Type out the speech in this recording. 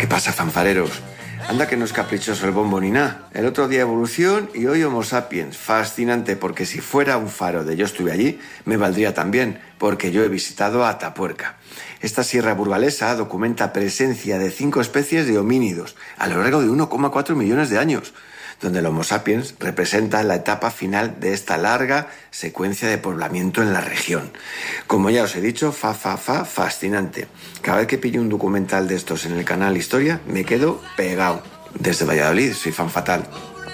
¿qué pasa, fanfareros? Anda que no es caprichoso el bombo ni nada. El otro día evolución y hoy Homo sapiens. Fascinante, porque si fuera un faro de Yo estuve allí, me valdría también, porque yo he visitado Atapuerca. Esta sierra burgalesa documenta presencia de 5 especies de homínidos a lo largo de 1,4 millones de años, donde el Homo sapiens representa la etapa final de esta larga secuencia de poblamiento en la región. Como ya os he dicho, fascinante. Cada vez que pillo un documental de estos en el canal Historia, me quedo pegado. Desde Valladolid, soy fan fatal.